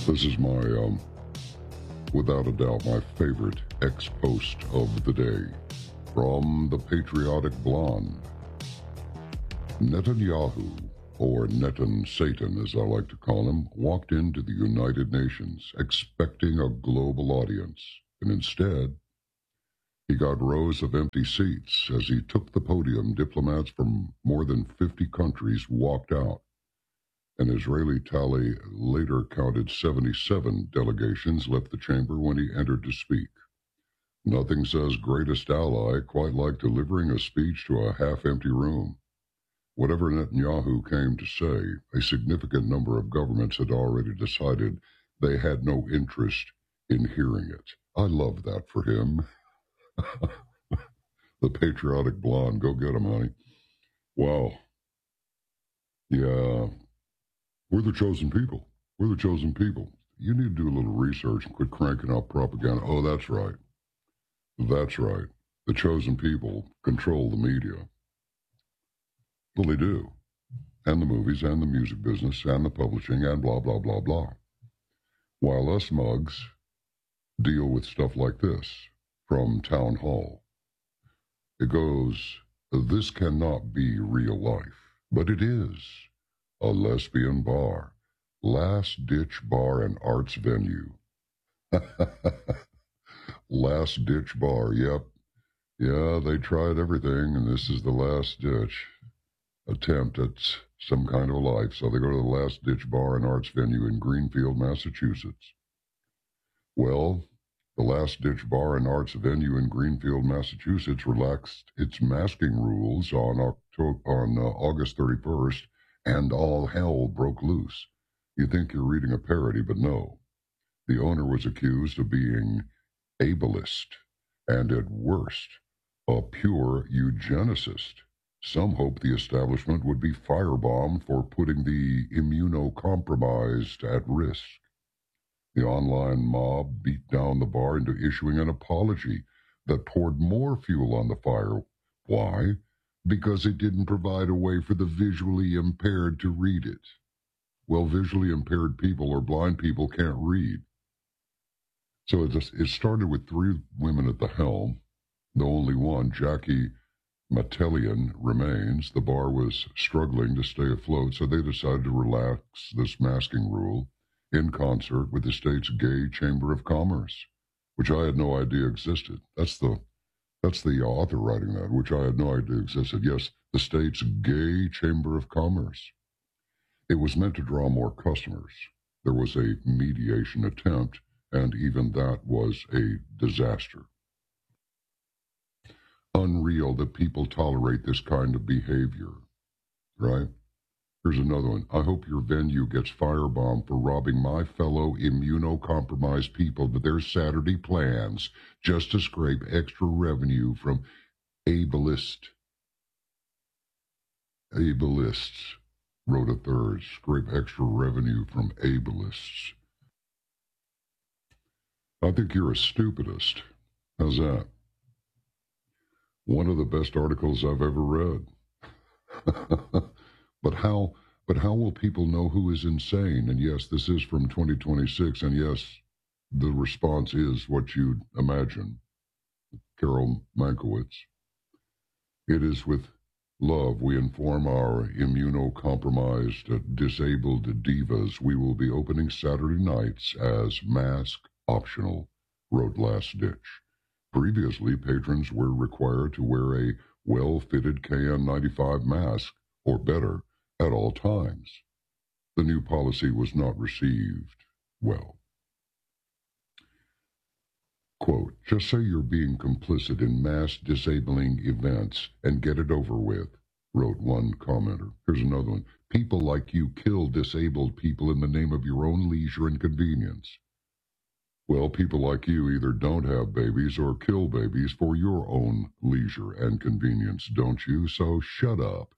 This is my, without a doubt, my favorite ex-post of the day from the Patriotic Blonde. Netanyahu, or Netan Satan as I like to call him, walked into the United Nations expecting a global audience, and instead, he got rows of empty seats. As he took the podium, diplomats from more than 50 countries walked out. An Israeli tally later counted 77 delegations left the chamber when he entered to speak. Nothing says greatest ally quite like delivering a speech to a half-empty room. Whatever Netanyahu came to say, a significant number of governments had already decided they had no interest in hearing it. I love that for him. The Patriotic Blonde, go get him, honey. Wow. Yeah. We're the chosen people. We're the chosen people. You need to do a little research and quit cranking out propaganda. Oh, that's right. That's right. The chosen people control the media. Well, they do. And the movies and the music business and the publishing and blah, blah, blah, blah. While us mugs deal with stuff like this from Town Hall. It goes, this cannot be real life, but it is. A lesbian bar, last-ditch bar and arts venue. Last-ditch bar, yep. Yeah, they tried everything, and this is the last-ditch attempt at some kind of life. So they go to the last-ditch bar and arts venue in Greenfield, Massachusetts. Well, the last-ditch bar and arts venue in Greenfield, Massachusetts relaxed its masking rules on August 31st, and all hell broke loose. You think you're reading a parody, but no. The owner was accused of being ableist, and at worst, a pure eugenicist. Some hoped the establishment would be firebombed for putting the immunocompromised at risk. The online mob beat down the bar into issuing an apology that poured more fuel on the fire. Why? Because it didn't provide a way for the visually impaired to read it. Well, visually impaired people or blind people can't read. So it started with 3 women at the helm. The only one, Jackie Matelian, remains. The bar was struggling to stay afloat, so they decided to relax this masking rule in concert with the state's Gay Chamber of Commerce, which I had no idea existed. That's the author writing that, which I had no idea existed. Yes, the state's Gay Chamber of Commerce. It was meant to draw more customers. There was a mediation attempt, and even that was a disaster. Unreal that people tolerate this kind of behavior, right? Here's another one. I hope your venue gets firebombed for robbing my fellow immunocompromised people of their Saturday plans just to scrape extra revenue from ableists, wrote a third. Scrape extra revenue from ableists. I think you're a stupidist. How's that? One of the best articles I've ever read. But how will people know who is insane? And yes, this is from 2026, and yes, the response is what you'd imagine. Carol Mankiewicz. It is with love we inform our immunocompromised, disabled divas we will be opening Saturday nights as mask optional, wrote Last Ditch. Previously, patrons were required to wear a well-fitted KN95 mask, or better, at all times. The new policy was not received well. Quote, just say you're being complicit in mass disabling events and get it over with, wrote one commenter. Here's another one. People like you kill disabled people in the name of your own leisure and convenience. Well, people like you either don't have babies or kill babies for your own leisure and convenience, don't you? So shut up.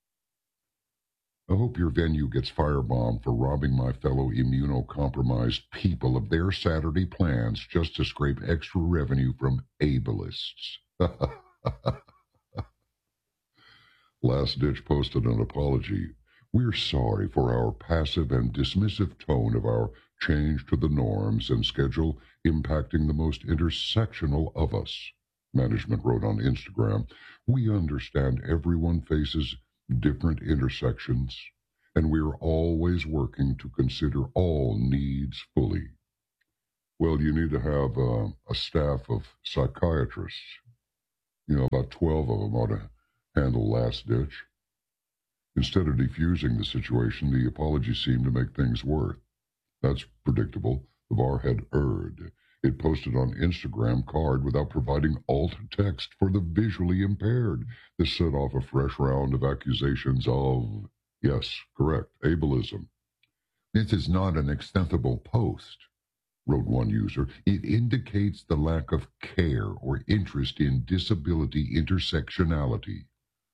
I hope your venue gets firebombed for robbing my fellow immunocompromised people of their Saturday plans just to scrape extra revenue from ableists. Last Ditch posted an apology We're sorry for our passive and dismissive tone of our change to the norms and schedule impacting the most intersectional of us. Management wrote on Instagram, we understand everyone faces different intersections, and we're always working to consider all needs fully. Well, you need to have a staff of psychiatrists. About 12 of them ought to handle Last Ditch. Instead of defusing the situation, the apology seemed to make things worse. That's predictable. The bar had erred. It posted on Instagram card without providing alt text for the visually impaired. This set off a fresh round of accusations of, yes, correct, ableism. This is not an acceptable post, wrote one user. It indicates the lack of care or interest in disability intersectionality.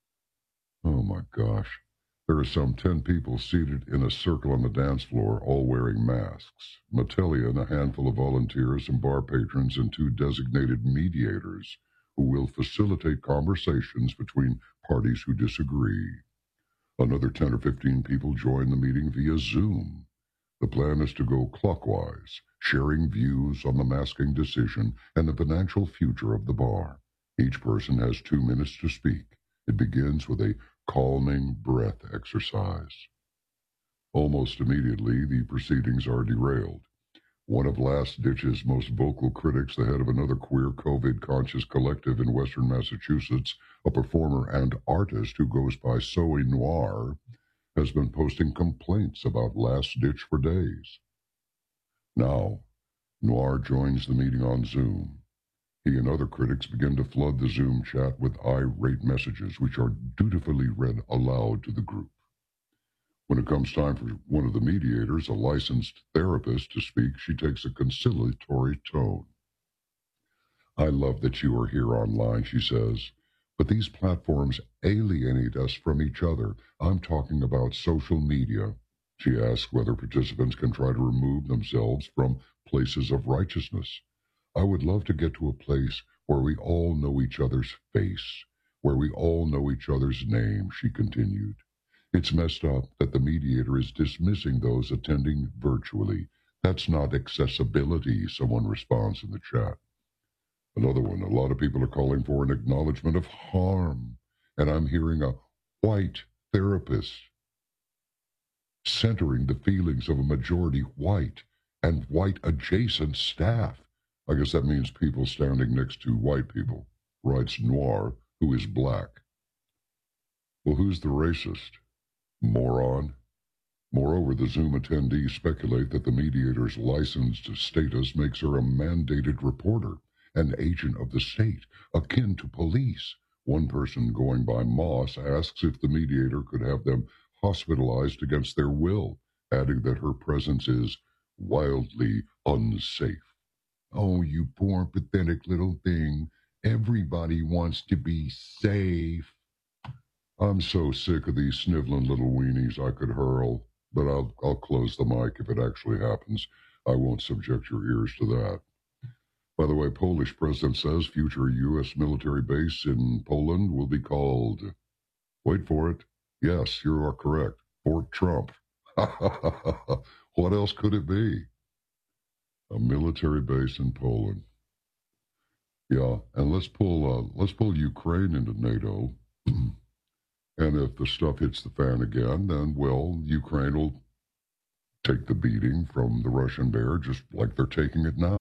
Oh my gosh. There are some 10 people seated in a circle on the dance floor, all wearing masks. Matillion, a handful of volunteers, some bar patrons, and 2 designated mediators who will facilitate conversations between parties who disagree. Another 10 or 15 people join the meeting via Zoom. The plan is to go clockwise, sharing views on the masking decision and the financial future of the bar. Each person has 2 minutes to speak. It begins with a calming breath exercise. Almost immediately, the proceedings are derailed. One of Last Ditch's most vocal critics, the head of another queer COVID-conscious collective in Western Massachusetts, a performer and artist who goes by Soe Noir, has been posting complaints about Last Ditch for days. Now, Noir joins the meeting on Zoom. He and other critics begin to flood the Zoom chat with irate messages, which are dutifully read aloud to the group. When it comes time for one of the mediators, a licensed therapist, to speak, she takes a conciliatory tone. I love that you are here online, she says, but these platforms alienate us from each other. I'm talking about social media. She asks whether participants can try to remove themselves from places of righteousness. I would love to get to a place where we all know each other's face, where we all know each other's name, she continued. It's messed up that the mediator is dismissing those attending virtually. That's not accessibility, someone responds in the chat. Another one, a lot of people are calling for an acknowledgement of harm, and I'm hearing a white therapist centering the feelings of a majority white and white adjacent staff. I guess that means people standing next to white people, writes Noir, who is black. Well, who's the racist? Moron. Moreover, the Zoom attendees speculate that the mediator's licensed status makes her a mandated reporter, an agent of the state, akin to police. One person going by Moss asks if the mediator could have them hospitalized against their will, adding that her presence is wildly unsafe. Oh, you poor, pathetic little thing. Everybody wants to be safe. I'm so sick of these sniveling little weenies I could hurl, but I'll close the mic if it actually happens. I won't subject your ears to that. By the way, Polish president says future U.S. military base in Poland will be called, wait for it, yes, you are correct, Fort Trump. What else could it be? A military base in Poland. Yeah, and let's pull Ukraine into NATO. And if the stuff hits the fan again, then, well, Ukraine will take the beating from the Russian bear just like they're taking it now.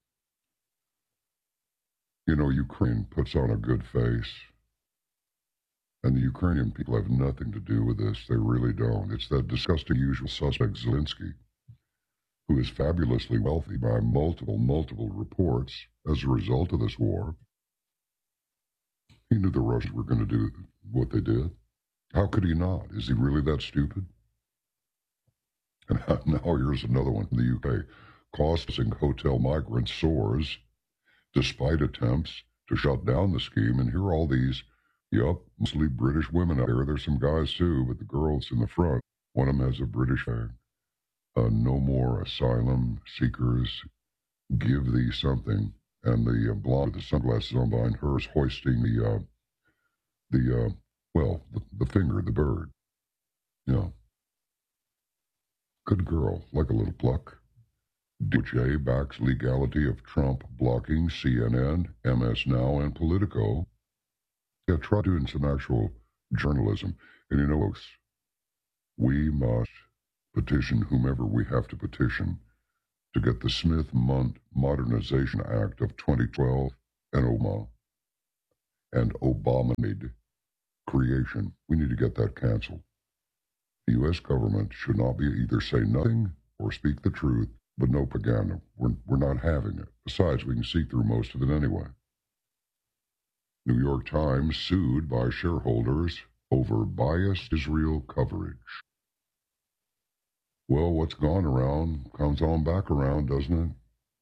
You know, Ukraine puts on a good face. And the Ukrainian people have nothing to do with this. They really don't. It's that disgusting usual suspect Zelensky, who is fabulously wealthy by multiple reports as a result of this war. He knew the Russians were going to do what they did. How could he not? Is he really that stupid? And now here's another one in the UK. Costs in hotel migrants soars despite attempts to shut down the scheme. And here are all these, mostly British women out there. There's some guys too, but the girls in the front, one of them has a British flag. No more asylum seekers, give thee something. And the blonde with the sunglasses on behind her is hoisting the finger, the bird. Yeah. Good girl, like a little pluck. DOJ backs legality of Trump blocking CNN, MS Now, and Politico. Yeah, try doing some actual journalism. And you know, folks, we must petition whomever we have to petition to get the Smith Modernization Act of 2012 and Obama-made creation. We need to get that canceled. The U.S. government should not be either say nothing or speak the truth, but no propaganda. We're not having it. Besides, we can see through most of it anyway. New York Times sued by shareholders over biased Israel coverage. Well, what's gone around comes on back around, doesn't it?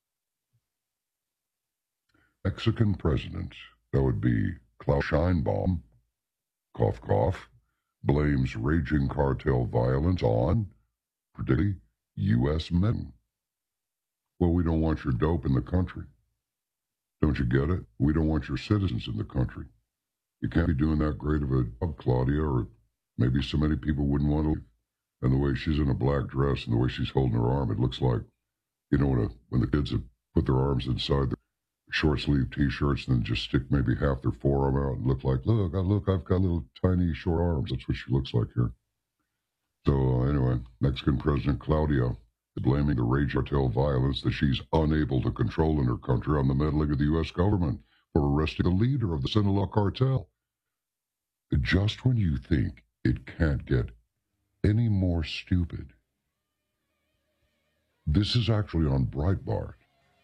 Mexican president, that would be Klaus Scheinbaum, cough cough, blames raging cartel violence on, particularly, U.S. men. Well, we don't want your dope in the country. Don't you get it? We don't want your citizens in the country. You can't be doing that great of a job, Claudia, or maybe so many people wouldn't want to leave. And the way she's in a black dress and the way she's holding her arm, it looks like, you know, when the kids have put their arms inside their short-sleeve T-shirts and then just stick maybe half their forearm out and look like, look, I've got little tiny short arms. That's what she looks like here. So anyway, Mexican President Claudia is blaming the rage cartel violence that she's unable to control in her country on the meddling of the U.S. government for arresting the leader of the Sinaloa cartel. Just when you think it can't get any more stupid, this is actually on Breitbart.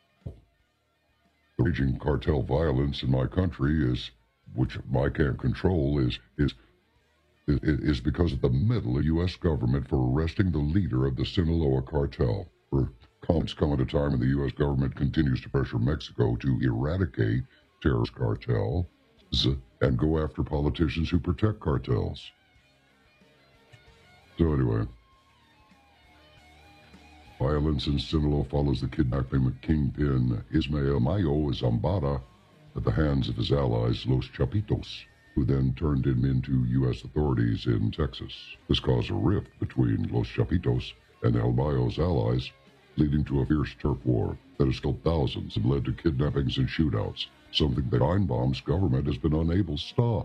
The raging cartel violence in my country is, which I can't control, is because of the meddling U.S. government for arresting the leader of the Sinaloa cartel. For comments come at a time when the U.S. government continues to pressure Mexico to eradicate terrorist cartels and go after politicians who protect cartels. So anyway, violence in Sinaloa follows the kidnapping of kingpin Ismael Mayo Zambada at the hands of his allies, Los Chapitos, who then turned him into U.S. authorities in Texas. This caused a rift between Los Chapitos and El Mayo's allies, leading to a fierce turf war that has killed thousands and led to kidnappings and shootouts, something that Scheinbaum's government has been unable to stop.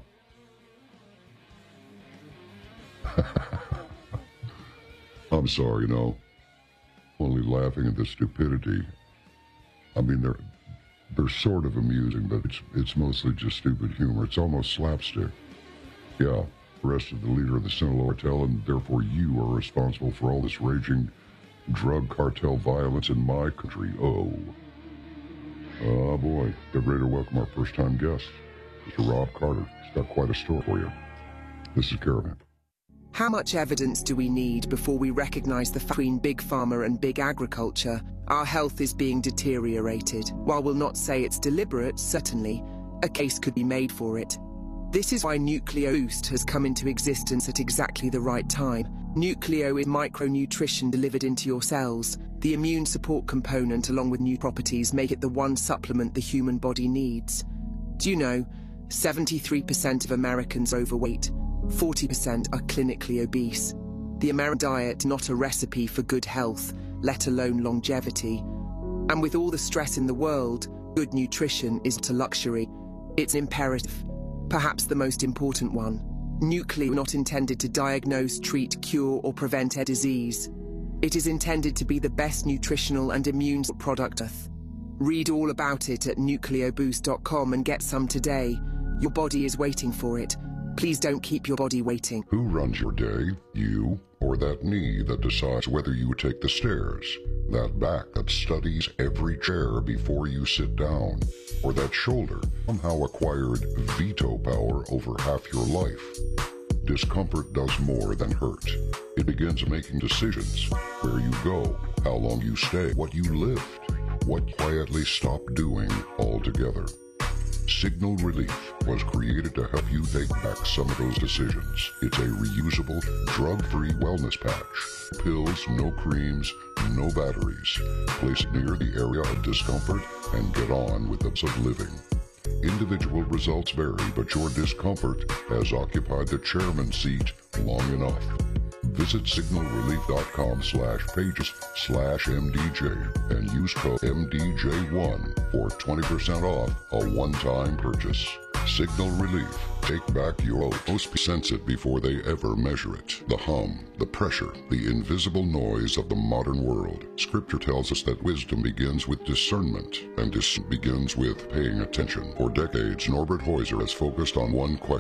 I'm sorry, you know, only laughing at the stupidity. I mean, they're sort of amusing, but it's mostly just stupid humor. It's almost slapstick. Yeah, arrested the leader of the Sinaloa cartel, and therefore you are responsible for all this raging drug cartel violence in my country. Oh boy, get ready to welcome our first-time guest, Mr. Rob Carter. He's got quite a story for you. This is Caravan. How much evidence do we need before we recognize the fact between big pharma and big agriculture? Our health is being deteriorated. While we'll not say it's deliberate, certainly, a case could be made for it. This is why Nucleo Boost has come into existence at exactly the right time. Nucleo is micronutrition delivered into your cells. The immune support component, along with new properties, make it the one supplement the human body needs. Do you know, 73% of Americans are overweight, 40% are clinically obese. The American diet is not a recipe for good health, let alone longevity. And with all the stress in the world, good nutrition isn't a luxury. It's imperative, perhaps the most important one. Nucleo is not intended to diagnose, treat, cure, or prevent a disease. It is intended to be the best nutritional and immune product. Read all about it at nucleoboost.com and get some today. Your body is waiting for it. Please don't keep your body waiting. Who runs your day? You or that knee that decides whether you take the stairs? That back that studies every chair before you sit down? Or that shoulder somehow acquired veto power over half your life? Discomfort does more than hurt. It begins making decisions. Where you go, how long you stay, what you lift, what quietly stop doing altogether. Signal Relief was created to help you take back some of those decisions. It's a reusable, drug-free wellness patch. Pills, no creams, no batteries. Place it near the area of discomfort and get on with the of living. Individual results vary, but your discomfort has occupied the chairman's seat long enough. Visit signalrelief.com/pages/MDJ and use code MDJ1 for 20% off a one-time purchase. Signal Relief. Take back your oath. Sense it before they ever measure it. The hum, the pressure, the invisible noise of the modern world. Scripture tells us that wisdom begins with discernment, and discernment begins with paying attention. For decades, Norbert Heuser has focused on one question.